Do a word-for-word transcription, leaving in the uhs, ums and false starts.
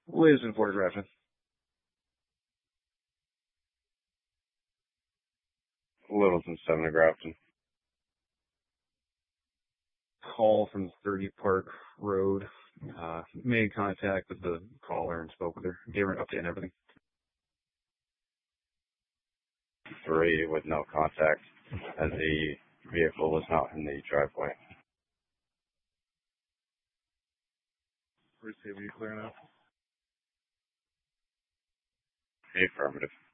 Latest in photographing. Littleton, seven to Grafton. Call from thirty Park Road. Uh, made contact with the caller and spoke with her. Gave her an update and everything. Three with no contact, as the vehicle was not in the driveway. Receive you clear enough? Affirmative.